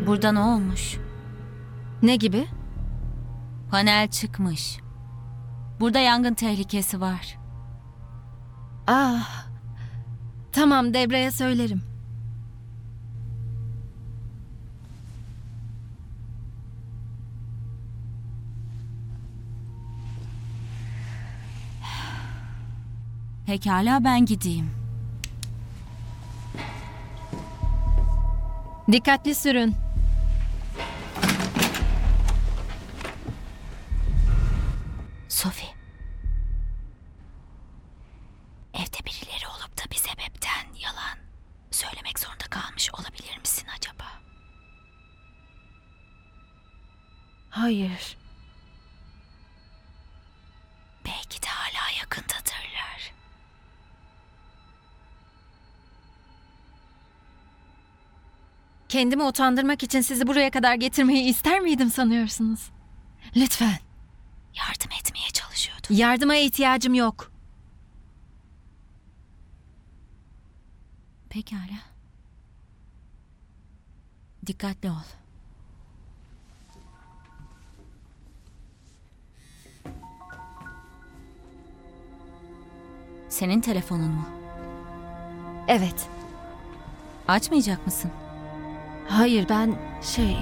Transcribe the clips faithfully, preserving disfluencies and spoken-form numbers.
Burada ne olmuş? Ne gibi? Panel çıkmış. Burada yangın tehlikesi var. Ah. Tamam, Debra'ya söylerim. Pekala, ben gideyim. Dikkatli sürün. Sophie. Evde birileri olup da bir sebepten yalan söylemek zorunda kalmış olabilir misin acaba? Hayır. Belki de hala yakındadırlar. Kendimi utandırmak için sizi buraya kadar getirmeyi ister miydim sanıyorsunuz? Lütfen. Yardım etmeye çalışıyordum. Yardıma ihtiyacım yok. Pekala. Dikkatli ol. Senin telefonun mu? Evet. Açmayacak mısın? Hayır, ben şey...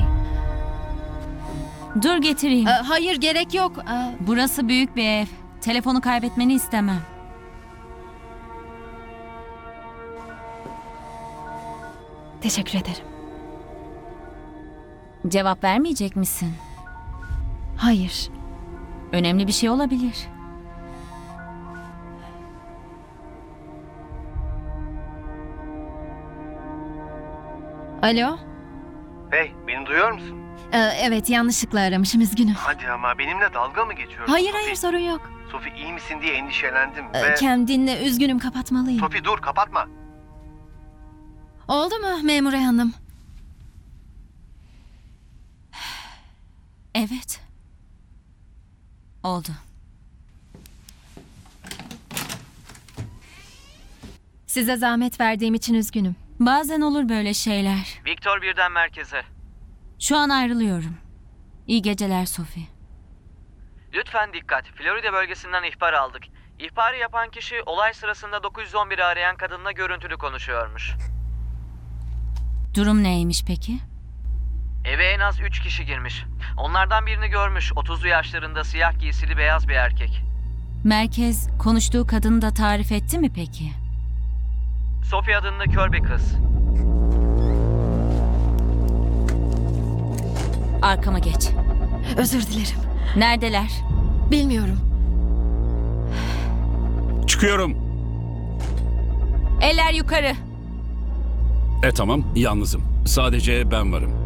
Dur getireyim. Ee, hayır, gerek yok. Ee, Burası büyük bir ev. Telefonu kaybetmeni istemem. teşekkür ederim. Cevap vermeyecek misin? Hayır. Önemli bir şey olabilir. Alo? Hey, beni duyuyor musun? Ee, evet, yanlışlıkla aramışım, üzgünüm. Hadi ama benimle dalga mı geçiyorsun? Hayır Sophie? hayır, sorun yok. Sophie iyi misin diye endişelendim Ee, ve... Kem dinle, üzgünüm, kapatmalıyım. Sophie dur, kapatma. Oldu mu memur hanım? Evet. Oldu. Size zahmet verdiğim için üzgünüm. Bazen olur böyle şeyler. Victor birden merkeze. Şu an ayrılıyorum. İyi geceler Sophie. Lütfen dikkat. Florida bölgesinden ihbar aldık. İhbarı yapan kişi olay sırasında dokuz yüz on biri arayan kadınla görüntülü konuşuyormuş. Durum neymiş peki? Eve en az üç kişi girmiş. Onlardan birini görmüş. otuzlu yaşlarında siyah giysili beyaz bir erkek. Merkez konuştuğu kadını da tarif etti mi peki? Sophie adında kör bir kız. Arkama geç. Özür dilerim. Neredeler? Bilmiyorum. Çıkıyorum. Eller yukarı. E tamam, yalnızım. Sadece ben varım.